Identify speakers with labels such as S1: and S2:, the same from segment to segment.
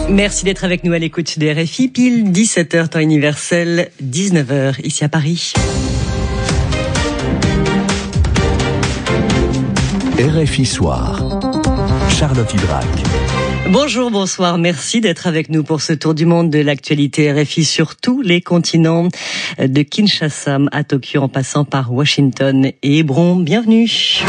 S1: Merci d'être avec nous à l'écoute de RFI, pile 17h temps universel, 19h ici à Paris.
S2: RFI Soir, Charlotte Hydrac.
S1: Bonjour, bonsoir, merci d'être avec nous pour ce tour du monde de l'actualité RFI sur tous les continents, de Kinshasa à Tokyo en passant par Washington et Hébron. Bienvenue.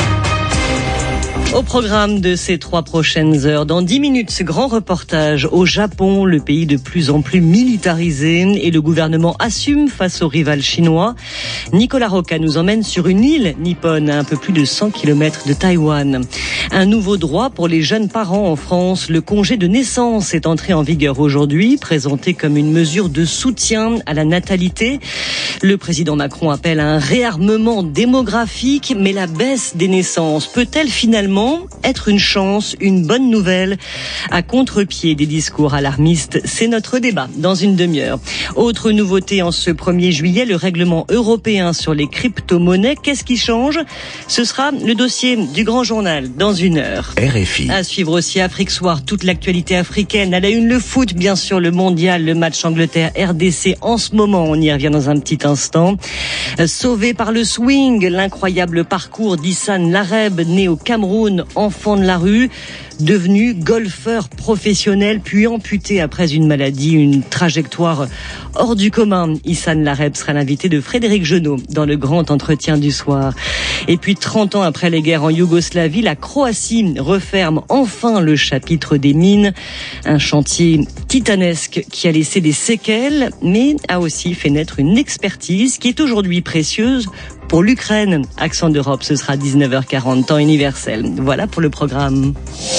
S1: Au programme de ces 3 prochaines heures, dans 10 minutes, ce grand reportage au Japon, le pays de plus en plus militarisé et le gouvernement assume face au rival chinois. Nicolas Roca nous emmène sur une île nippone à un peu plus de 100 km de Taïwan. Un nouveau droit pour les jeunes parents en France. Le congé de naissance est entré en vigueur aujourd'hui, présenté comme une mesure de soutien à la natalité. Le président Macron appelle à un réarmement démographique, mais la baisse des naissances peut-elle finalement être une chance, une bonne nouvelle? À contre-pied des discours alarmistes, c'est notre débat dans une demi-heure. Autre nouveauté en ce 1er juillet, le règlement européen sur les crypto-monnaies. Qu'est-ce qui change? Ce sera le dossier du Grand Journal dans une heure.
S2: RFI.
S1: À suivre aussi Afrique Soir, toute l'actualité africaine. À la une, le foot, bien sûr, le mondial, le match Angleterre-RDC en ce moment. On y revient dans un petit instant. Sauvé par le swing, l'incroyable parcours d'Hissane Lareb, né au Cameroun, enfant de la rue, devenu golfeur professionnel, puis amputé après une maladie, une trajectoire hors du commun. Hissane Lareb sera l'invité de Frédéric Genot dans le grand entretien du soir. Et puis 30 ans après les guerres en Yougoslavie, la Croatie referme enfin le chapitre des mines. Un chantier titanesque qui a laissé des séquelles, mais a aussi fait naître une expertise qui est aujourd'hui précieuse pour l'Ukraine. Accent d'Europe, ce sera 19h40, temps universel. Voilà pour le programme.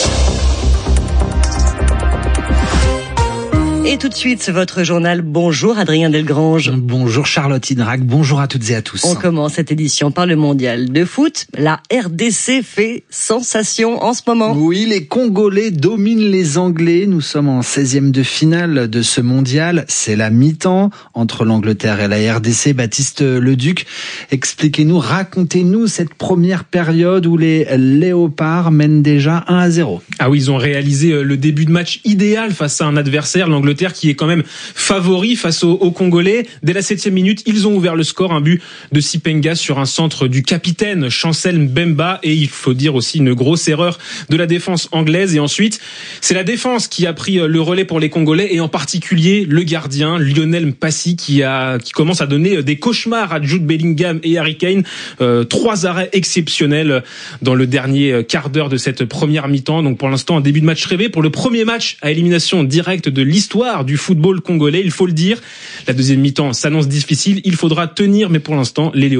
S1: Et tout de suite, votre journal. Bonjour Adrien Delgrange.
S3: Bonjour Charlotte Hydrac, bonjour à toutes et à tous.
S1: On commence cette édition par le mondial de foot. La RDC fait sensation en ce moment.
S3: Oui, les Congolais dominent les Anglais. Nous sommes en 16e de finale de ce mondial. C'est la mi-temps entre l'Angleterre et la RDC. Baptiste Leduc, expliquez-nous, racontez-nous cette première période où les Léopards mènent déjà 1-0.
S4: Ah oui, ils ont réalisé le début de match idéal face à un adversaire, l'Angleterre, qui est quand même favori face aux Congolais. Dès la 7e minute, ils ont ouvert le score, un but de Sipenga sur un centre du capitaine Chancel Mbemba, et il faut dire aussi une grosse erreur de la défense anglaise. Et ensuite, c'est la défense qui a pris le relais pour les Congolais, et en particulier le gardien Lionel Mpassi qui commence à donner des cauchemars à Jude Bellingham et Harry Kane. 3 arrêts exceptionnels dans le dernier quart d'heure de cette première mi-temps. Donc pour l'instant, un début de match rêvé pour le premier match à élimination directe de l'histoire du football congolais, il faut le dire. La deuxième mi-temps s'annonce difficile, il faudra tenir, mais pour l'instant, les